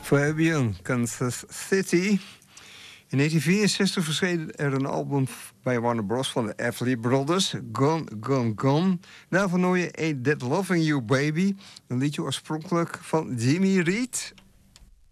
Fabian, Kansas City. In 1964 verscheen er een album bij Warner Bros. Van de Everly Brothers, Gone, Gone, Gone. Daarvan hoor je Ain't That Loving You Baby, een liedje oorspronkelijk van Jimmy Reed.